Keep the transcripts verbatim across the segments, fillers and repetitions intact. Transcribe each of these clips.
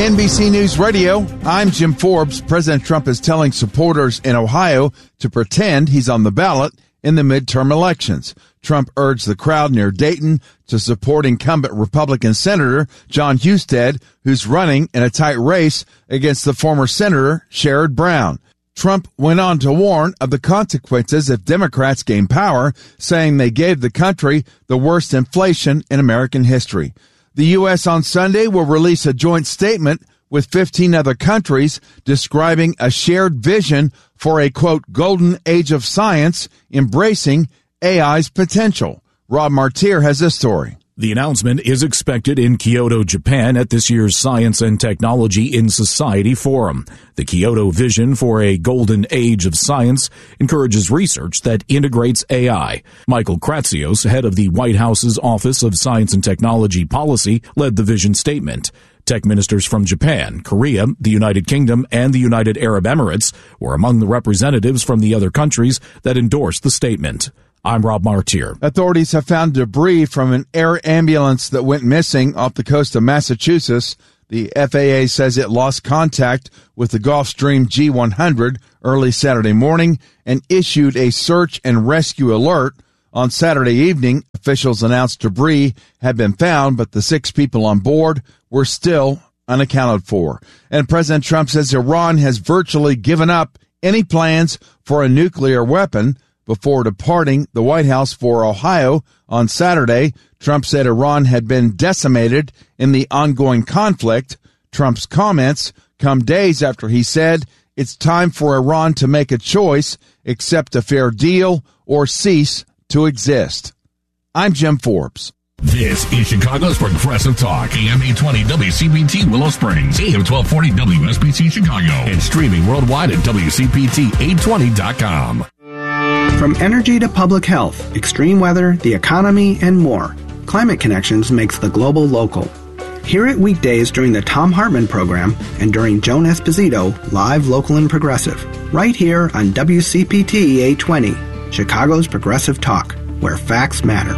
N B C News Radio, I'm Jim Forbes. President Trump is telling supporters in Ohio to pretend he's on the ballot in the midterm elections. Trump urged the crowd near Dayton to support incumbent Republican Senator John Husted, who's running in a tight race against the former Senator Sherrod Brown. Trump went on to warn of the consequences if Democrats gain power, saying they gave the country the worst inflation in American history. The U S on Sunday will release a joint statement with fifteen other countries describing a shared vision for a, quote, golden age of science, embracing A I's potential. Rob Martier has this story. The announcement is expected in Kyoto, Japan at this year's Science and Technology in Society Forum. The Kyoto vision for a golden age of science encourages research that integrates A I. Michael Kratsios, head of the White House's Office of Science and Technology Policy, led the vision statement. Tech ministers from Japan, Korea, the United Kingdom, and the United Arab Emirates were among the representatives from the other countries that endorsed the statement. I'm Rob Martier. Authorities have found debris from an air ambulance that went missing off the coast of Massachusetts. The F A A says it lost contact with the Gulfstream G one hundred early Saturday morning and issued a search and rescue alert. On Saturday evening, officials announced debris had been found, but the six people on board were still unaccounted for. And President Trump says Iran has virtually given up any plans for a nuclear weapon. Before departing the White House for Ohio on Saturday, Trump said Iran had been decimated in the ongoing conflict. Trump's comments come days after he said it's time for Iran to make a choice, accept a fair deal, or cease to exist. I'm Jim Forbes. This is Chicago's Progressive Talk, A M eight twenty W C P T Willow Springs, A M twelve forty W S B T Chicago, and streaming worldwide at W C P T eight twenty dot com. From energy to public health, extreme weather, the economy, and more, Climate Connections makes the global local. Hear it weekdays during the Thom Hartmann program and during Joan Esposito, live, local, and progressive, right here on W C P T eight twenty, Chicago's Progressive Talk, where facts matter.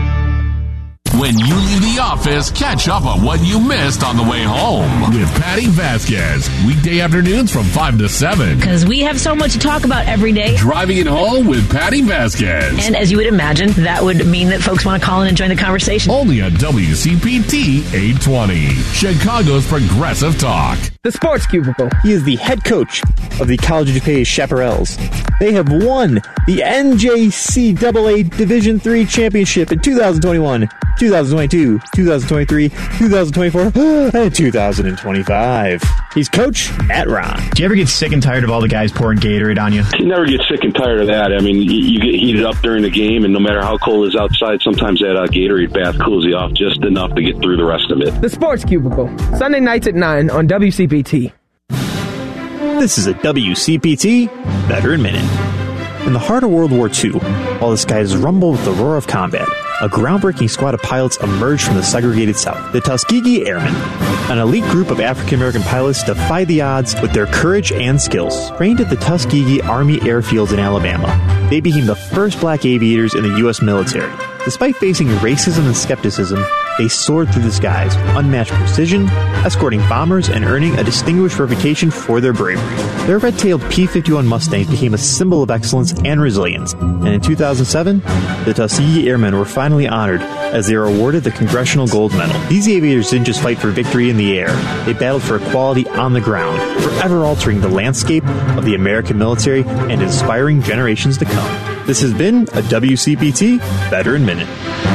When you leave the office, catch up on what you missed on the way home with Patty Vasquez. Weekday afternoons from five to seven. Because we have so much to talk about every day. Driving it home with Patty Vasquez. And as you would imagine, that would mean that folks want to call in and join the conversation. Only on W C P T eight twenty, Chicago's Progressive Talk. The Sports Cubicle. He is the head coach of the College of DuPage Chaparrals. They have won the N J C A A Division three Championship in two thousand twenty-one, two thousand twenty-two, two thousand twenty-three, two thousand twenty-four, and two thousand twenty-five. He's Coach Matt Ron. Do you ever get sick and tired of all the guys pouring Gatorade on you? You never get sick and tired of that. I mean, you, you get heated up during the game, and no matter how cold it is outside, sometimes that uh, Gatorade bath cools you off just enough to get through the rest of it. The Sports Cubicle, Sunday nights at nine on W C P T. This is a W C P T Veteran Minute. In the heart of World War Two, while the skies rumble with the roar of combat, a groundbreaking squad of pilots emerged from the segregated South, the Tuskegee Airmen. An elite group of African-American pilots defied the odds with their courage and skills. Trained at the Tuskegee Army Airfields in Alabama, they became the first black aviators in the U S military. Despite facing racism and skepticism, they soared through the skies with unmatched precision, escorting bombers and earning a distinguished reputation for their bravery. Their red-tailed P fifty-one Mustangs became a symbol of excellence and resilience, and in two thousand seven, the Tuskegee Airmen were finally honored as they were awarded the Congressional Gold Medal. These aviators didn't just fight for victory in the air, they battled for equality on the ground, forever altering the landscape of the American military and inspiring generations to come. This has been a W C P T Veteran Minute.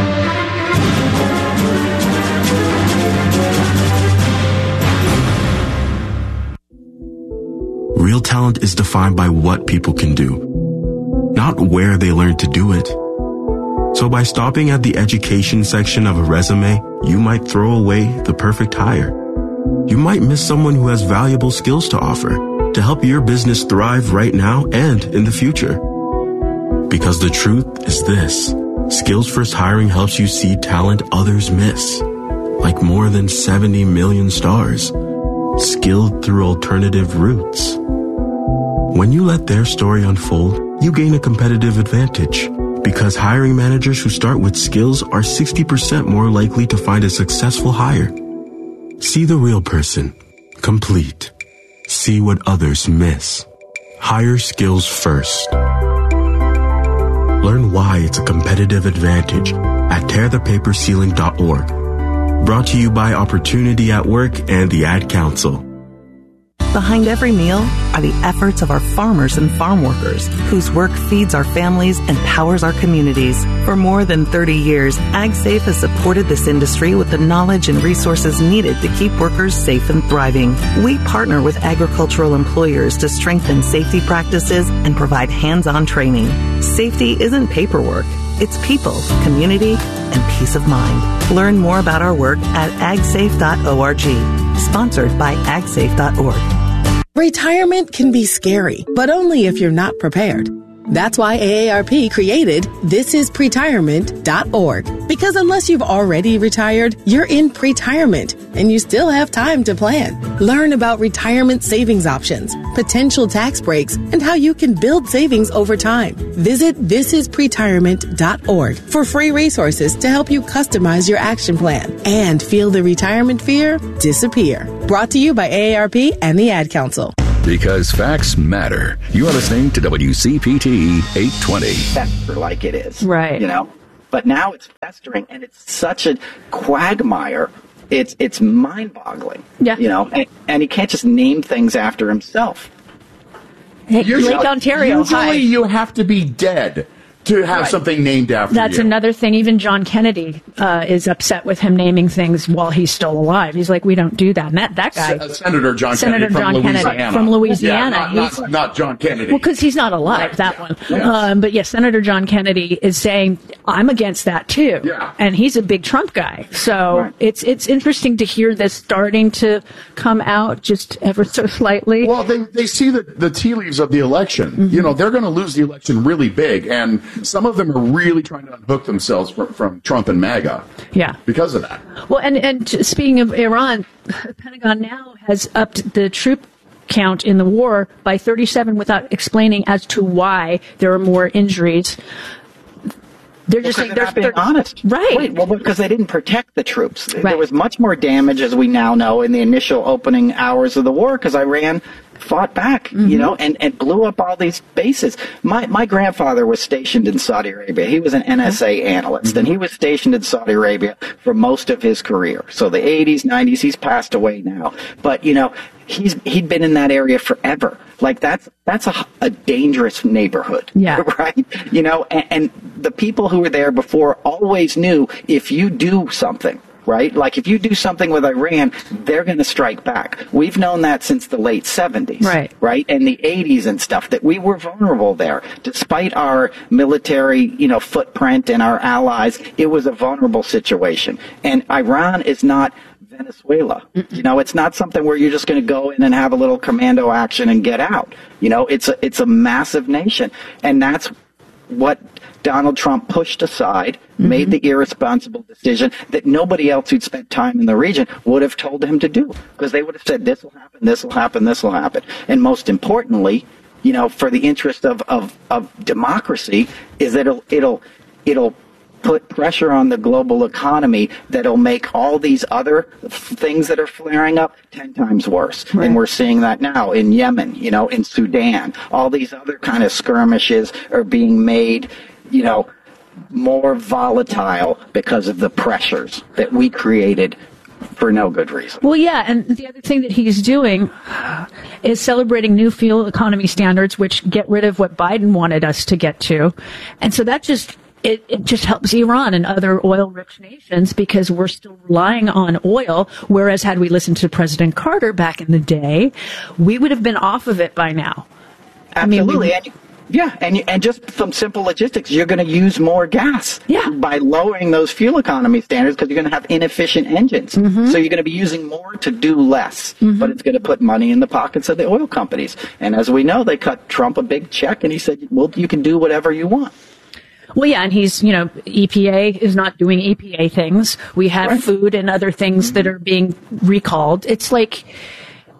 Real talent is defined by what people can do, not where they learn to do it. So by stopping at the education section of a resume, you might throw away the perfect hire. You might miss someone who has valuable skills to offer to help your business thrive right now and in the future. Because the truth is this: Skills First Hiring helps you see talent others miss, like more than seventy million stars, skilled through alternative routes. When you let their story unfold, you gain a competitive advantage, because hiring managers who start with skills are sixty percent more likely to find a successful hire. See the real person. complete. See what others miss. Hire skills first. Learn why it's a competitive advantage at tear the paper ceiling dot org. Brought to you by Opportunity at Work and the Ad Council. Behind every meal are the efforts of our farmers and farm workers, whose work feeds our families and powers our communities. For more than thirty years, AgSafe has supported this industry with the knowledge and resources needed to keep workers safe and thriving. We partner with agricultural employers to strengthen safety practices and provide hands-on training. Safety isn't paperwork. It's people, community, and peace of mind. Learn more about our work at ag safe dot org. Sponsored by ag safe dot org. Retirement can be scary, but only if you're not prepared. That's why A A R P created this is pretirement dot org. Because unless you've already retired, you're in pretirement, and you still have time to plan. Learn about retirement savings options, potential tax breaks, and how you can build savings over time. Visit this is pretirement dot org for free resources to help you customize your action plan and feel the retirement fear disappear. Brought to you by A A R P and the Ad Council. Because facts matter. You are listening to W C P T eight twenty. Fester like it is. Right. You know? But now it's festering, and it's such a quagmire. It's it's mind-boggling. Yeah. You know? And, and he can't just name things after himself. Hey, usually, Lake Ontario. Usually Hi. you have to be dead to have Right. something named after That's you. another thing. Even John Kennedy uh, is upset with him naming things while he's still alive. He's like, we don't do that. And that, that guy. Se- Senator John Senator Kennedy John from Kennedy Louisiana. from Louisiana. Yeah, not, He's- not, not John Kennedy. Well, because he's not alive, that one. Yes. Um, but yes, Senator John Kennedy is saying, I'm against that too. Yeah. And he's a big Trump guy. So Right. it's it's interesting to hear this starting to come out just ever so slightly. Well, they, they see the, the tea leaves of the election. Mm-hmm. You know, they're going to lose the election really big, and some of them are really trying to unhook themselves from, from Trump and MAGA Yeah. because of that. Well, and, and speaking of Iran, the Pentagon now has upped the troop count in the war by thirty-seven without explaining as to why there are more injuries. They're just Well, saying they're they're, not being they're honest. Right. Wait, well, because they didn't protect the troops. Right. There was much more damage, as we now know, in the initial opening hours of the war because Iran fought back, Mm-hmm. you know, and, and blew up all these bases. My my grandfather was stationed in Saudi Arabia. He was an N S A analyst, Mm-hmm. and he was stationed in Saudi Arabia for most of his career. So the eighties, nineties, he's passed away now. But, you know, he's he'd been in that area forever. Like, that's that's a, a dangerous neighborhood. Yeah. Right? You know, and, and the people who were there before always knew if you do something, right? Like, if you do something with Iran, they're going to strike back. We've known that since the late seventies. Right. Right? And the eighties and stuff, that we were vulnerable there. Despite our military, you know, footprint and our allies, it was a vulnerable situation. And Iran is not Venezuela. You know, it's not something where you're just going to go in and have a little commando action and get out. You know, it's a, it's a massive nation. And that's what Donald Trump pushed aside, mm-hmm. made the irresponsible decision that nobody else who'd spent time in the region would have told him to do. Because they would have said, this will happen, this will happen, this will happen. And most importantly, you know, for the interest of, of, of democracy, is that it'll, it'll, it'll put pressure on the global economy that'll make all these other f- things that are flaring up ten times worse. Right. And we're seeing that now in Yemen, you know, in Sudan. All these other kind of skirmishes are being made, you know, more volatile because of the pressures that we created for no good reason. Well, yeah, and the other thing that he's doing is celebrating new fuel economy standards, which get rid of what Biden wanted us to get to. And so that just... It, it just helps Iran and other oil-rich nations because we're still relying on oil, whereas had we listened to President Carter back in the day, we would have been off of it by now. Absolutely. I mean, we, and, yeah, and, you, and just from simple logistics, you're going to use more gas yeah. by lowering those fuel economy standards because you're going to have inefficient engines. Mm-hmm. So you're going to be using more to do less, mm-hmm. but it's going to put money in the pockets of the oil companies. And as we know, they cut Trump a big check, and he said, well, you can do whatever you want. Well, yeah, and he's, you know, E P A is not doing E P A things. We have right. food and other things mm-hmm. that are being recalled. It's like,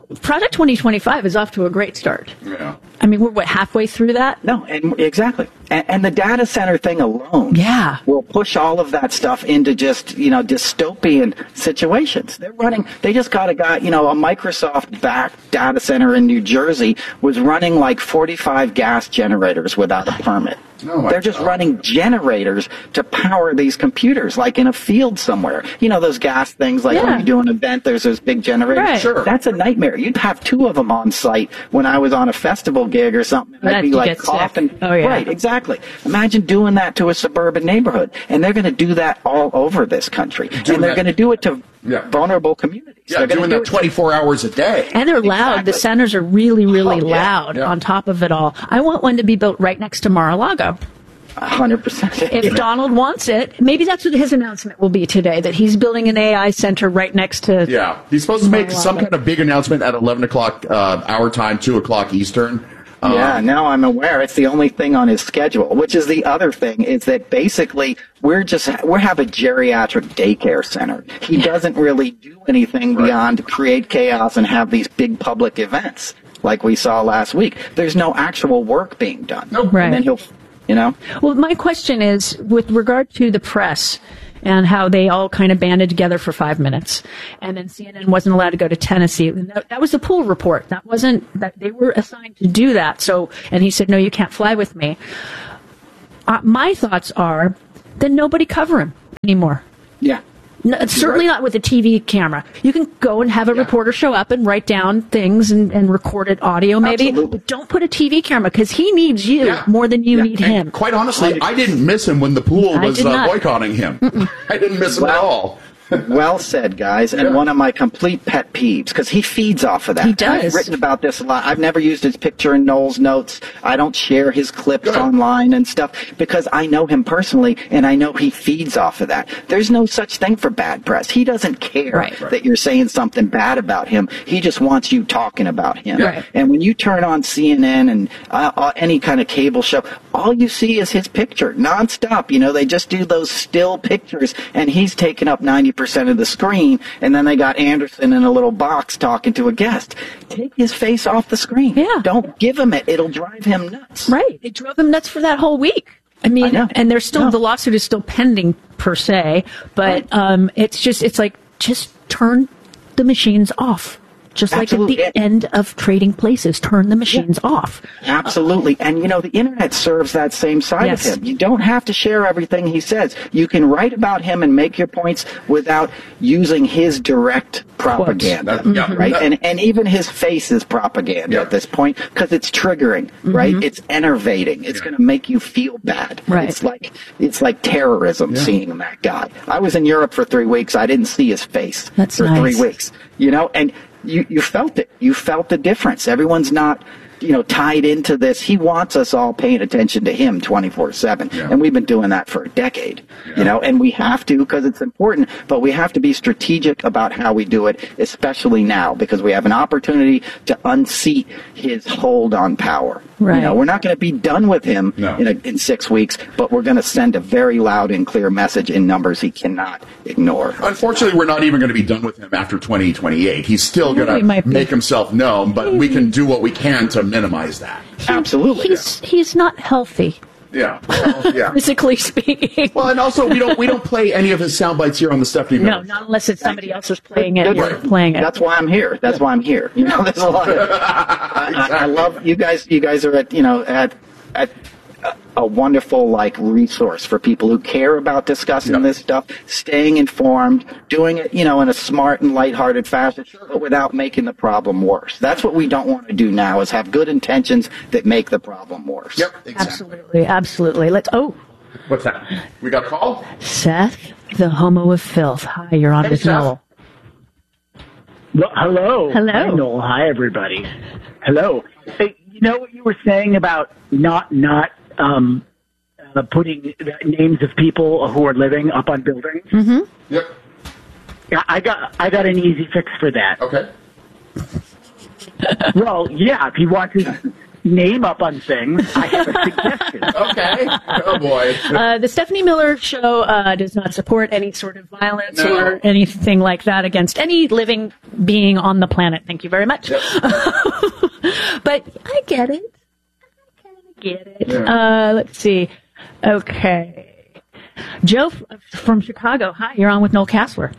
Project twenty twenty-five is off to a great start. Yeah. I mean, we're what, halfway through that? No, and exactly. And, and the data center thing alone yeah. will push all of that stuff into just, you know, dystopian situations. They're running, they just got a guy, you know, a Microsoft-backed data center in New Jersey was running like forty-five gas generators without a permit. Oh They're just God. running generators to power these computers, like in a field somewhere. You know, those gas things, like Yeah. when you do an event, there's those big generators. Right. Sure. That's a nightmare. You'd have two of them on site when I was on a festival gig or something. And I'd That be you like get sick. coughing. Oh, yeah. Right, exactly. Imagine doing that to a suburban neighborhood. And they're going to do that all over this country. and they're that- going to do it to Yeah. vulnerable communities. Yeah, They're gonna doing do that it to- twenty-four hours a day. And they're loud. The centers are really, really Oh, yeah. loud Yeah. on top of it all. I want one to be built right next to Mar-a-Lago. one hundred percent. If Donald wants it, maybe that's what his announcement will be today, that he's building an A I center right next to... Yeah, he's supposed to make Mar-a-Lago. some kind of big announcement at eleven o'clock uh, our time, two o'clock Eastern. Um, Yeah, now I'm aware. It's the only thing on his schedule, which is the other thing, is that basically we're just, we have a geriatric daycare center. He doesn't really do anything beyond create chaos and have these big public events like we saw last week. There's no actual work being done. Nope. Right. And then he'll, you know? Well, my question is, with regard to the press and how they all kind of banded together for five minutes, and then C N N wasn't allowed to go to Tennessee. And that, that was the Poole report. That wasn't that they were assigned to do that. So, and he said, "No, you can't fly with me." Uh, my thoughts are, then nobody cover him anymore. Yeah. No, certainly not with a T V camera. You can go and have a reporter show up and write down things and, and record it audio maybe, Absolutely. but don't put a T V camera because he needs you Yeah. more than you Yeah, need and him. Quite honestly, I didn't miss him when the pool I was did uh, not. boycotting him. I didn't miss him at all. Well said, guys. And one of my complete pet peeves, because he feeds off of that. He does. I've written about this a lot. I've never used his picture in Noel's notes. I don't share his clips Good. online and stuff because I know him personally and I know he feeds off of that. There's no such thing for bad press. He doesn't care Right. that you're saying something bad about him. He just wants you talking about him. Right. And when you turn on C N N and uh, uh, any kind of cable show, all you see is his picture nonstop. You know, they just do those still pictures and he's taking up ninety percent of the screen. And then they got Anderson in a little box talking to a guest. Take his face off the screen. Yeah. Don't give him it. It'll drive him nuts. Right. It drove him nuts for that whole week. I mean, I know. and there's still, No. the lawsuit is still pending per se, but, Right. um, it's just, it's like, just turn the machines off. Just Absolutely. like at the end of Trading Places, turn the machines off. Absolutely. And, you know, the internet serves that same side Yes. of him. You don't have to share everything he says. You can write about him and make your points without using his direct propaganda, That- yeah. right? That- And and even his face is propaganda Yeah. at this point because it's triggering, right? It's enervating. It's going to make you feel bad. Right. It's like it's like terrorism seeing that guy. I was in Europe for three weeks. I didn't see his face That's for nice. three weeks. You know, and you you felt it. You felt the difference. Everyone's not, you know, tied into this. He wants us all paying attention to him twenty-four seven. Yeah. And we've been doing that for a decade, Yeah. you know, and we have to because it's important, but we have to be strategic about how we do it, especially now because we have an opportunity to unseat his hold on power. Right. You know, we're not going to be done with him No. in, a, in six weeks, but we're going to send a very loud and clear message in numbers he cannot ignore. Unfortunately, we're not even going to be done with him after twenty twenty-eight. He's still Yeah, going he to might be. make himself known, but we can do what we can to minimize that. Absolutely. He's, he's not healthy, Yeah. Well, yeah. physically speaking. Well, and also we don't we don't play any of his sound bites here on the Stephanie No, Miller. not unless it's somebody else is playing it. Good. You're playing it. That's why I'm here. That's why I'm here. You know, there's a lot of. I, I- I love you guys. You guys are at you know at at a- a wonderful like resource for people who care about discussing Yep. this stuff, staying informed, doing it you know in a smart and lighthearted fashion, but without making the problem worse. That's what we don't want to do now. Is have good intentions that make the problem worse. Yep, exactly. Absolutely, absolutely. Let's, oh, What's that? We got a call? Seth, the homo of filth. Hi, you're on Hey, with Seth. Noel. Well, hello. Hello. Hi, Noel. Hi, everybody. Hello. Hey, you know what you were saying about not not um, uh, putting names of people who are living up on buildings? Mm-hmm. Yep. Yeah, I got I got an easy fix for that. Okay. Well, yeah, if he wants his, name up on things, I have a suggestion. Okay. Oh, boy. Uh, the Stephanie Miller Show uh, does not support any sort of violence No. or anything like that against any living being on the planet. Thank you very much. Yep. But I get it. I kind of get it. Yeah. Uh, let's see. Okay. Joe f- from Chicago. Hi, you're on with Noel Castler.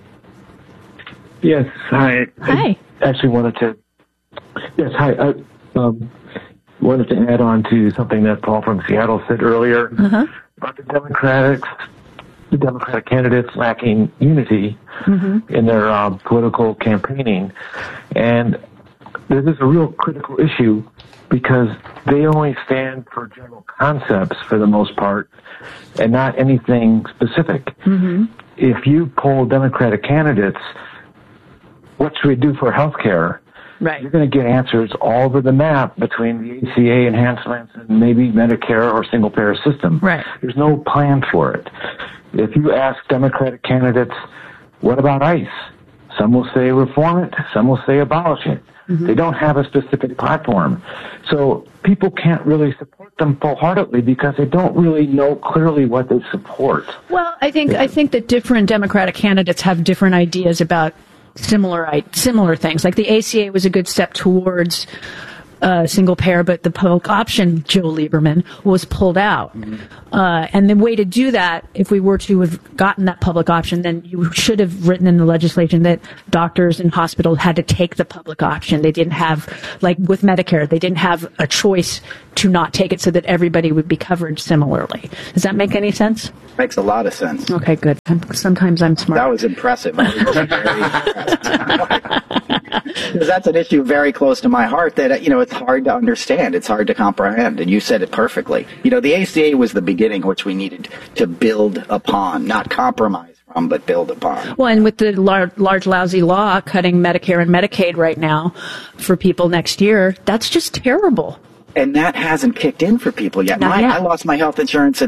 Yes, hi. Hi. I actually wanted to. Yes, hi. I um, wanted to add on to something that Paul from Seattle said earlier Uh-huh. about the Democrats, the Democratic candidates lacking unity Mm-hmm. in their um, political campaigning, and this is a real critical issue because they only stand for general concepts for the most part, and not anything specific. Mm-hmm. If you poll Democratic candidates, what should we do for health care? Right. You're going to get answers all over the map between the A C A enhancements and maybe Medicare or single-payer system. Right. There's no plan for it. If you ask Democratic candidates, what about ICE? Some will say reform it, some will say abolish it. Mm-hmm. They don't have a specific platform. So people can't really support them full-heartedly because they don't really know clearly what they support. Well, I think I think that different Democratic candidates have different ideas about similar i- similar things. Like the A C A was a good step towards uh, single payer, but the public option, Joe Lieberman, was pulled out. Uh, and the way to do that, if we were to have gotten that public option, then you should have written in the legislation that doctors and hospitals had to take the public option. They didn't have, like with Medicare, they didn't have a choice to not take it so that everybody would be covered similarly. Does that make any sense? Makes a lot of sense. Okay, good. Sometimes I'm smart. That was impressive. I was very impressed. Because that's an issue very close to my heart that, you know, it's hard to understand. It's hard to comprehend. And you said it perfectly. You know, the A C A was the beginning which we needed to build upon, not compromise from, but build upon. Well, and with the large, large lousy law cutting Medicare and Medicaid right now for people next year, that's just terrible. And that hasn't kicked in for people yet. Not My, yet. I lost my health insurance at